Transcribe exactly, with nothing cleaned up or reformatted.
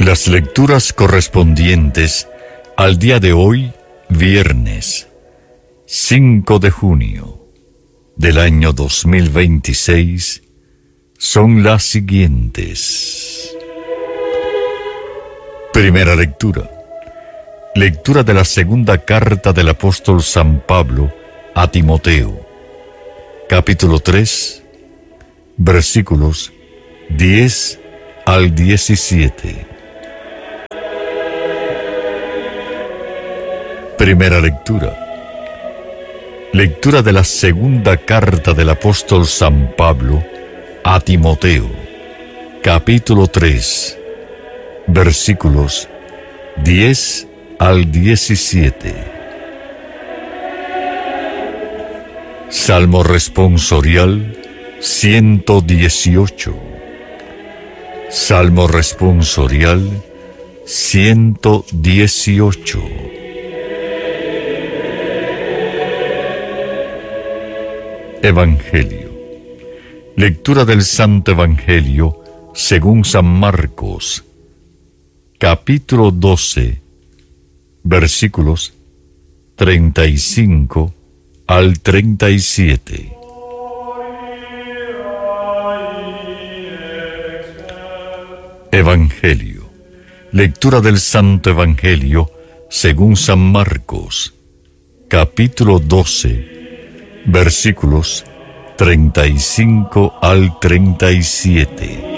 Las lecturas correspondientes al día de hoy, viernes cinco de junio del año dos mil veintiséis, son las siguientes. Primera lectura. Lectura de la segunda carta del apóstol San Pablo a Timoteo, capítulo tres, versículos diez al diecisiete. Primera lectura. Lectura de la segunda carta del apóstol San Pablo a Timoteo, capítulo tres, versículos diez al diecisiete. Salmo responsorial ciento dieciocho. Salmo responsorial ciento dieciocho. Evangelio. Lectura del Santo Evangelio según San Marcos, capítulo doce, versículos treinta y cinco al treinta y siete. Evangelio. Lectura del Santo Evangelio según San Marcos, capítulo doce, versículos treinta y cinco al treinta y siete.